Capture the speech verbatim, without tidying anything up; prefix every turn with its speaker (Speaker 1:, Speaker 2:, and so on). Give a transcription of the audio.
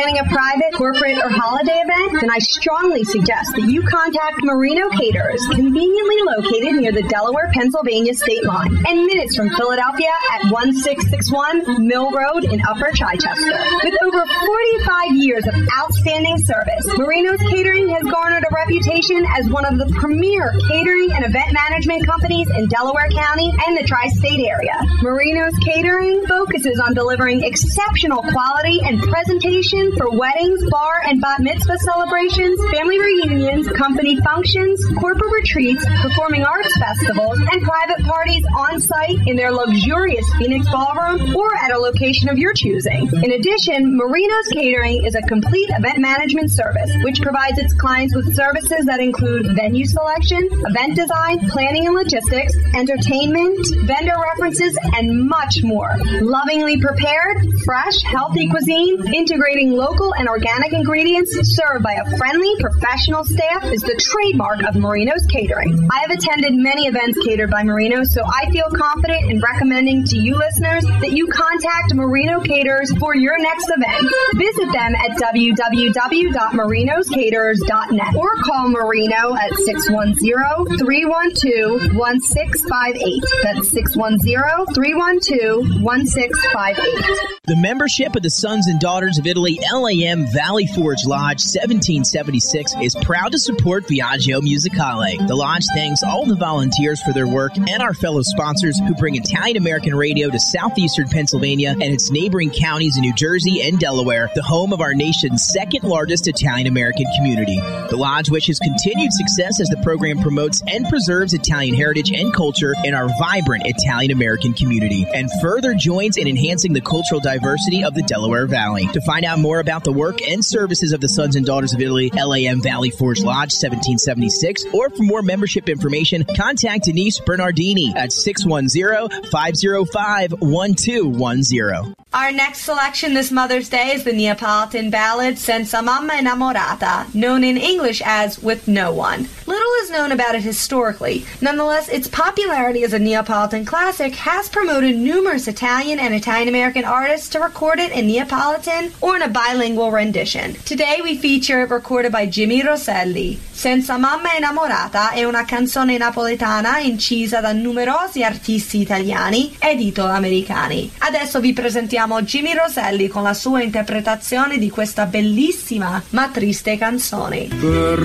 Speaker 1: planning a private, corporate, or holiday event? Then I strongly suggest that you contact Marino Caterers, conveniently located near the Delaware-Pennsylvania state line and minutes from Philadelphia at one six six one Mill Road in Upper Chichester. With over forty-five years of outstanding service, Marino's Catering has garnered a reputation as one of the premier catering and event management companies in Delaware County and the tri-state area. Marino's Catering focuses on delivering exceptional quality and presentation for weddings, bar and bat mitzvah celebrations, family reunions, company functions, corporate retreats, performing arts festivals, and private parties on site in their luxurious Phoenix Ballroom or at a location of your choosing. In addition, Marino's Catering is a complete event management service which provides its clients with services that include venue selection, event design, planning and logistics, entertainment, vendor references, and much more. Lovingly prepared, fresh, healthy cuisine, integrating local and organic ingredients, served by a friendly, professional staff is the trademark of Marino's Catering. I have attended many events catered by Marino, so I feel confident in recommending to you listeners that you contact Marino Caterers for your next event. Visit them at w w w dot marinos caterers dot net or call Marino at six one zero, three one two, one six five eight. That's six one zero, three one two, one six five eight.
Speaker 2: The membership of the Sons and Daughters of Italy L A M Valley Forge Lodge seventeen seventy-six is proud to support Viaggio Musicale. The lodge thanks all the volunteers for their work and our fellow sponsors who bring Italian-American radio to southeastern Pennsylvania and its neighboring counties in New Jersey and Delaware, the home of our nation's second largest Italian-American community. The lodge wishes continued success as the program promotes and preserves Italian heritage and culture in our vibrant Italian-American community and further joins in enhancing the cultural diversity of the Delaware Valley. To find out more about the work and services of the Sons and Daughters of Italy L A M Valley Forge Lodge seventeen seventy-six, or for more membership information, contact Denise Bernardini at six one zero, five zero five, one two one zero.
Speaker 3: Our next selection this Mother's Day is the Neapolitan ballad Senza Mamma Innamorata, known in English as With No One. Little is known about it historically. Nonetheless, its popularity as a Neapolitan classic has promoted numerous Italian and Italian-American artists to record it in Neapolitan or in a bilingual rendition. Today we feature it recorded by Jimmy Rosselli. Senza Mamma Innamorata è una canzone napoletana incisa da numerosi artisti italiani ed italo-americani. Adesso vi presentiamo Jimmy Rosselli con la sua interpretazione di questa bellissima ma triste canzone.